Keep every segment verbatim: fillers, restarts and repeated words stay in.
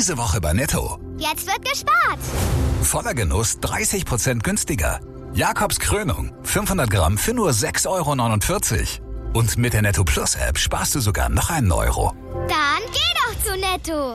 Diese Woche bei Netto. Jetzt wird gespart. Voller Genuss dreißig Prozent günstiger. Jakobs Krönung, fünfhundert Gramm für nur sechs Euro neunundvierzig. Und mit der Netto Plus App sparst du sogar noch einen Euro. Dann geh doch zu Netto.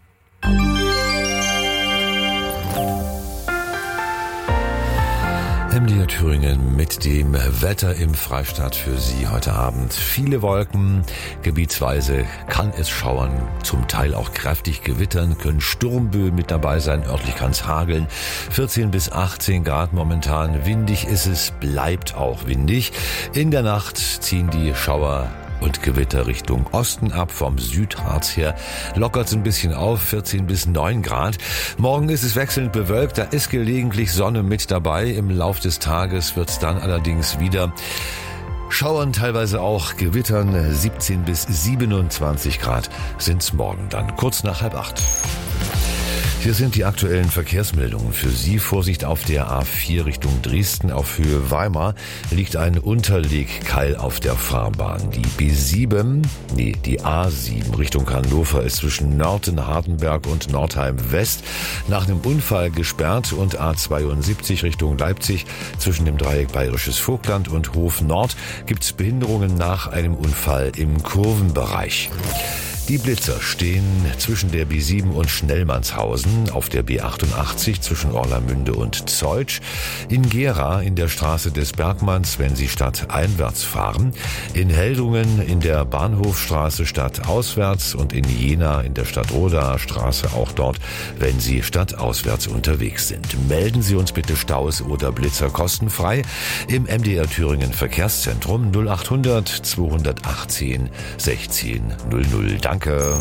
M D R Thüringen mit dem Wetter im Freistaat für Sie heute Abend. Viele Wolken, gebietsweise kann es schauern, zum Teil auch kräftig gewittern, können Sturmböen mit dabei sein, örtlich kann es hageln. vierzehn bis achtzehn Grad momentan, windig ist es, bleibt auch windig. In der Nacht ziehen die Schauer und Gewitter Richtung Osten ab, vom Südharz her lockert es ein bisschen auf, vierzehn bis neun Grad. Morgen ist es wechselnd bewölkt, da ist gelegentlich Sonne mit dabei. Im Lauf des Tages wird es dann allerdings wieder schauern, teilweise auch gewittern. siebzehn bis siebenundzwanzig Grad sind es morgen dann, kurz nach halb acht. Hier sind die aktuellen Verkehrsmeldungen für Sie. Vorsicht auf der A vier Richtung Dresden auf Höhe Weimar liegt ein Unterlegkeil auf der Fahrbahn. Die B sieben, nee, die A sieben Richtung Hannover ist zwischen Nörten-Hardenberg und Nordheim West nach einem Unfall gesperrt und A zweiundsiebzig Richtung Leipzig zwischen dem Dreieck Bayerisches Vogtland und Hof Nord gibt es Behinderungen nach einem Unfall im Kurvenbereich. Die Blitzer stehen zwischen der B sieben und Schnellmannshausen, auf der B achtundachtzig zwischen Orlamünde und Zeutsch, in Gera in der Straße des Bergmanns, wenn Sie stadteinwärts fahren, in Heldungen in der Bahnhofstraße stadtauswärts und in Jena in der Stadtrodaer Straße auch dort, wenn Sie stadtauswärts unterwegs sind. Melden Sie uns bitte Staus oder Blitzer kostenfrei im M D R Thüringen Verkehrszentrum null achthundert zweihundertachtzehn sechzehn null null. Danke.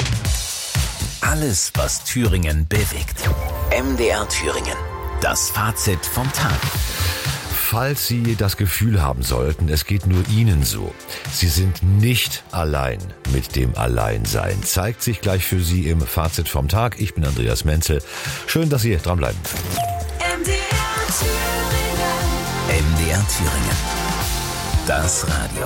Alles, was Thüringen bewegt. M D R Thüringen. Das Fazit vom Tag. Falls Sie das Gefühl haben sollten, es geht nur Ihnen so, Sie sind nicht allein mit dem Alleinsein, zeigt sich gleich für Sie im Fazit vom Tag. Ich bin Andreas Menzel. Schön, dass Sie dranbleiben. M D R Thüringen. M D R Thüringen. Das Radio.